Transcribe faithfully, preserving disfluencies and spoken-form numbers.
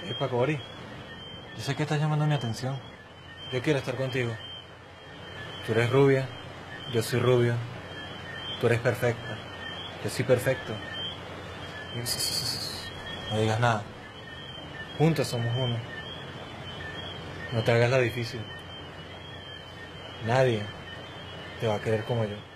Epa, Cori, yo sé que estás llamando mi atención. Yo quiero estar contigo. Tú eres rubia, yo soy rubio. Tú eres perfecta, yo soy perfecto. No digas nada. Juntos somos uno. No te hagas la difícil. Nadie te va a querer como yo.